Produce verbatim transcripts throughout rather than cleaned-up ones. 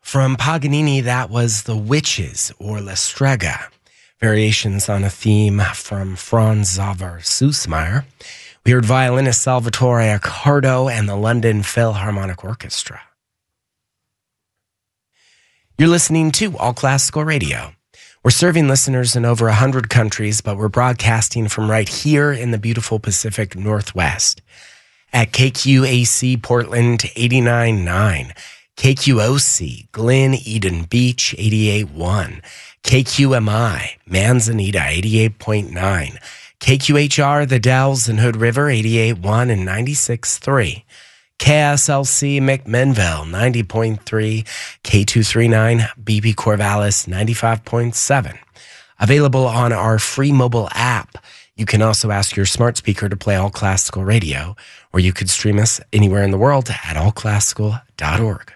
From Paganini, that was The Witches, or La Strega, variations on a theme from Franz Xaver Süssmayr. We heard violinist Salvatore Accardo and the London Philharmonic Orchestra. You're listening to All Classical Radio. We're serving listeners in over one hundred countries, but we're broadcasting from right here in the beautiful Pacific Northwest at K Q A C Portland eighty-nine point nine, K Q O C Glen Eden Beach eighty-eight point one, K Q M I Manzanita eighty-eight point nine, K Q H R The Dells and Hood River eighty-eight point one and ninety-six point three, K S L C McMinnville ninety point three, K two thirty-nine B P Corvallis ninety-five point seven. Available on our free mobile app. You can also ask your smart speaker to play All Classical Radio, or you could stream us anywhere in the world at all classical dot org.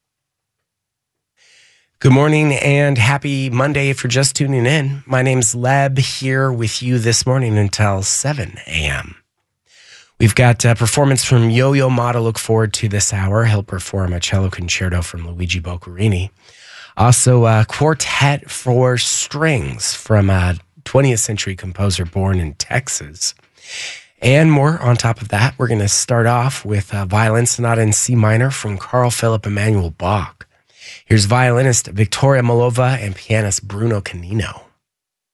Good morning and happy Monday if you're just tuning in. My name's Leb here with you this morning until seven a.m. We've got a performance from Yo-Yo Ma to look forward to this hour. He'll perform a cello concerto from Luigi Boccherini. Also, a quartet for strings from a twentieth century composer born in Texas. And more on top of that, we're going to start off with a violin sonata in C minor from Carl Philipp Emanuel Bach. Here's violinist Victoria Malova and pianist Bruno Canino.